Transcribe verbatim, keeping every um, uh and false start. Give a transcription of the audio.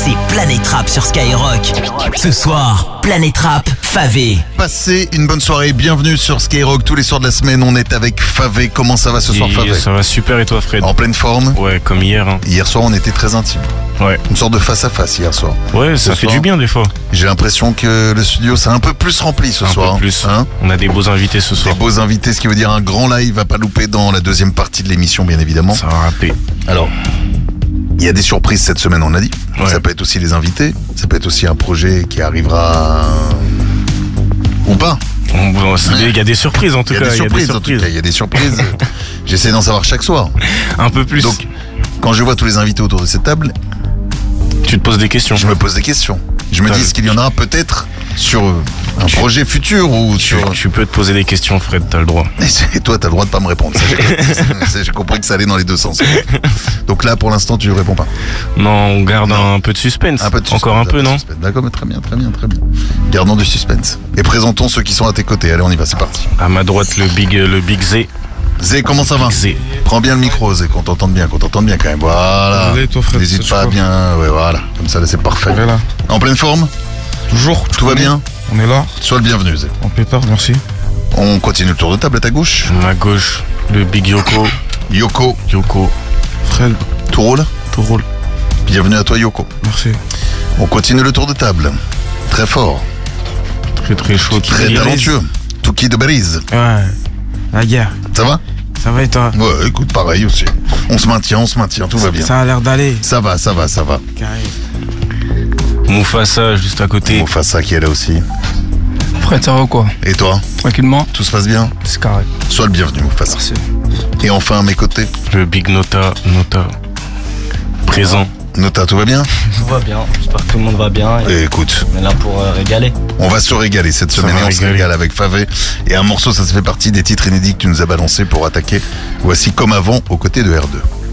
c'est Planète Rap sur Skyrock. Ce soir, Planète Rap, Favé. Passez une bonne soirée, bienvenue sur Skyrock. Tous les soirs de la semaine, on est avec Favé. Comment ça va ce soir, Favé? Ça va super, et toi, Fred? En pleine forme? Ouais, comme hier. Hein. Hier soir, on était très intime. Ouais. Une sorte de face à face hier soir. Ouais, ça Ce fait soir, du bien des fois. J'ai l'impression que le studio s'est un peu plus rempli ce un soir. peu plus. Hein, on a des beaux invités ce soir. des beaux invités, ce qui veut dire un grand live à pas louper dans la deuxième partie de l'émission, bien évidemment. Ça va rapper. Alors, il y a des surprises cette semaine, on a dit. Ouais. Ça peut être aussi les invités. Ça peut être aussi un projet qui arrivera ou pas. On- bon, c'est- Il y a des surprises en tout Il y a cas. des surprises, en tout cas. Il y a des surprises. J'essaie d'en savoir chaque soir. Un peu plus. Donc, quand je vois tous les invités autour de cette table, tu te poses des questions. je me pose des questions. Je me T'as- dis ce qu'il y en aura peut-être sur euh, un projet futur ou Tu, sur. tu peux te poser des questions, Fred, t'as le droit. Et toi, t'as le droit de pas me répondre. Ça, j'ai- ça, j'ai compris que ça allait dans les deux sens. Donc là, pour l'instant, tu ne réponds pas. Non, on garde Non. un peu de suspense. Un peu de suspense, Encore un peu, de non? suspense. D'accord, mais très bien, très bien, très bien. Gardons du suspense. Et présentons ceux qui sont à tes côtés. Allez, on y va, c'est parti. À ma droite, le Big, le big Z. Zé, comment ça va? Zé. Prends bien le micro, Zé, qu'on t'entende bien, qu'on t'entende bien quand même. Voilà. Allez, toi, Fred, N'hésite c'est pas à chaud. bien. Ouais, voilà. Comme ça, là, c'est parfait. On est là. En pleine forme? Toujours. tu Tout va connais. bien? On est là. Sois le bienvenu, Zé. En pétard, merci. On continue le tour de table à ta gauche. À ma gauche, le Big Yoko. Yoko, Yoko. Fred, tout roule? tout roule. Bienvenue à toi, Yoko. Merci. On continue le tour de table. Très fort, Très très chaud. très talentueux. Tuki de Beriz. Ouais, la guerre. Ça va? Ça va et toi? Ouais, écoute, pareil aussi. On se maintient, on se maintient, tout va bien. Ça a l'air d'aller. Ça va, ça va, ça va. Carré. Mufasa, juste à côté. On fasse ça qui est là aussi. Fred, ça va ou quoi? Et toi? Tranquillement? Tout se passe bien? C'est carré. Sois le bienvenu, Mufasa. Merci. Et enfin, à mes côtés, Le Big Nota. Nota. Présent. Nota, tout va bien? Tout va bien, j'espère que tout le monde va bien et Et écoute, on est là pour euh, régaler. on va se régaler cette Ça semaine va et on se régaler. régale avec Favé. Et un morceau, ça se fait partie des titres inédits que tu nous as balancés pour attaquer. Voici Comme avant, aux côtés de R deux.